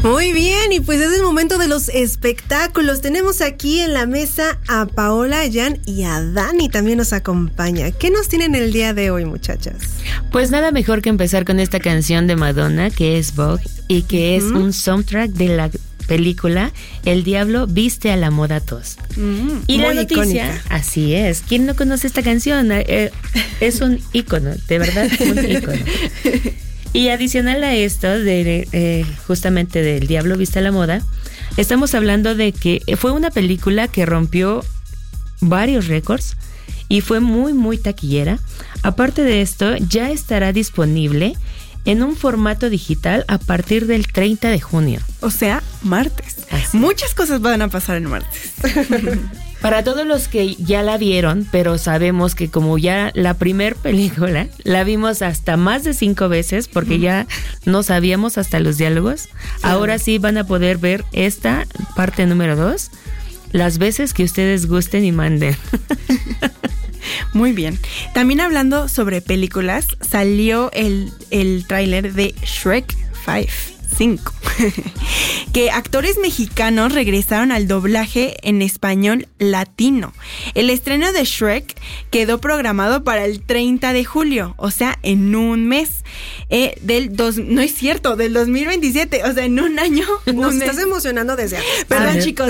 Muy bien, y pues es el momento de los espectáculos. Tenemos aquí en la mesa a Paola, a Jan y a Dani también nos acompaña. ¿Qué nos tienen el día de hoy, muchachas? Pues nada mejor que empezar con esta canción de Madonna, que es Vogue, y que es un soundtrack de la película El Diablo Viste a la Moda 2. Y la noticia, icónica. Así es. ¿Quién no conoce esta canción? Es un ícono, de verdad, un ícono. Y adicional a esto, justamente del Diablo Viste a la Moda, estamos hablando de que fue una película que rompió varios récords y fue muy, muy taquillera. Aparte de esto, ya estará disponible en un formato digital a partir del 30 de junio. O sea, martes. Así. Muchas cosas van a pasar en martes. Para todos los que ya la vieron, pero sabemos que como ya la primer película la vimos hasta más de 5 veces, porque ya no sabíamos hasta los diálogos, ahora sí van a poder ver esta parte número 2 las veces que ustedes gusten y manden. Muy bien. También hablando sobre películas, salió el tráiler de Shrek 5, que actores mexicanos regresaron al doblaje en español latino. El estreno de Shrek quedó programado para el 30 de julio, o sea, en un mes. No es cierto, del 2027, o sea, en un año. Nos estás emocionando desde antes. Perdón, chicos.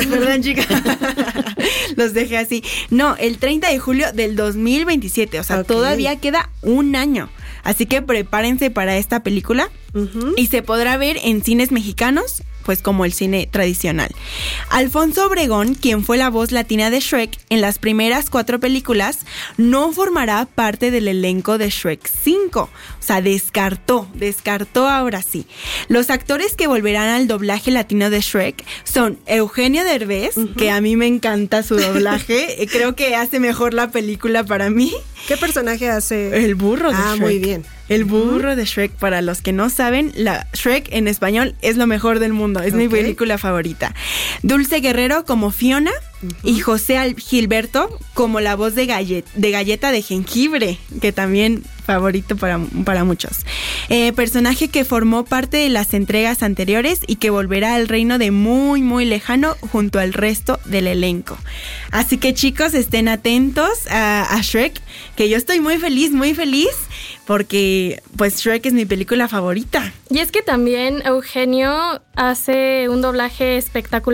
Los dejé así. No, el 30 de julio del 2027, o sea, todavía queda un año. Así que prepárense para esta película y se podrá ver en cines mexicanos, pues como el cine tradicional. Alfonso Obregón, quien fue la voz latina de Shrek en las primeras 4 películas, no formará parte del elenco de Shrek 5. O sea, descartó ahora sí. Los actores que volverán al doblaje latino de Shrek son Eugenio Derbez, que a mí me encanta su doblaje. Creo que hace mejor la película para mí. ¿Qué personaje hace? El burro de Shrek. Ah, muy bien. El burro de Shrek, para los que no saben, Shrek en español es lo mejor del mundo, es mi película favorita. Dulce Guerrero como Fiona y José Gilberto como la voz de Galleta de Jengibre, que también favorito para muchos. Personaje que formó parte de las entregas anteriores y que volverá al reino de muy, muy lejano junto al resto del elenco. Así que chicos, estén atentos a Shrek, que yo estoy muy feliz, porque pues Shrek es mi película favorita. Y es que también Eugenio hace un doblaje espectacular